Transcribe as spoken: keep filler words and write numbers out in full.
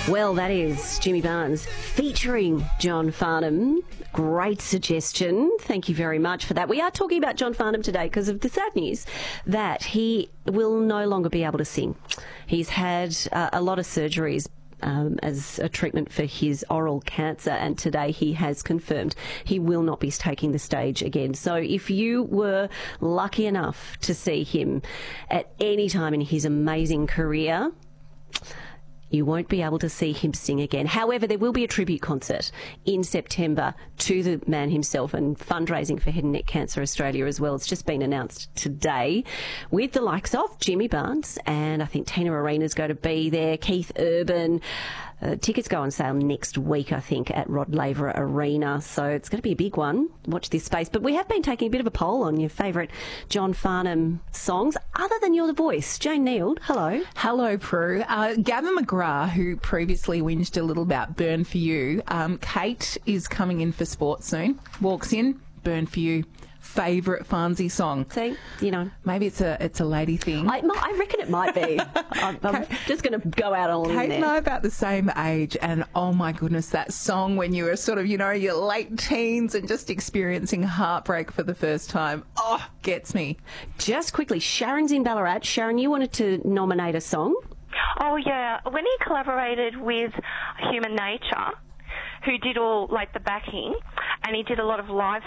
Well, that is Jimmy Barnes featuring John Farnham. Great suggestion. Thank you very much for that. We are talking about John Farnham today because of the sad news that he will no longer be able to sing. He's had uh, a lot of surgeries Um, as a treatment for his oral cancer, and today he has confirmed he will not be taking the stage again. So if you were lucky enough to see him at any time in his amazing career, you won't be able to see him sing again. However, there will be a tribute concert in September to the man himself and fundraising for Head and Neck Cancer Australia as well. It's just been announced today with the likes of Jimmy Barnes, and I think Tina Arena's going to be there, Keith Urban. Uh, tickets go on sale next week, I think, at Rod Laver Arena. So it's going to be a big one. Watch this space. But we have been taking a bit of a poll on your favourite John Farnham songs, other than You're the Voice. Jane Neild, hello. Hello, Prue. Uh, Gavin McGrath, who previously whinged a little about Burn For You. Um, Kate is coming in for sport soon. Walks in, Burn For You. Favourite Farnsey song. See, you know. Maybe it's a it's a lady thing. I, I reckon it might be. I'm, I'm just going to go out on Kate there. and I are about the same age, and oh my goodness, that song when you were sort of, you know, your late teens and just experiencing heartbreak for the first time, oh, gets me. Just quickly, Sharon's in Ballarat. Sharon, you wanted to nominate a song? Oh, yeah. When he collaborated with Human Nature, who did all, like, the backing, and he did a lot of live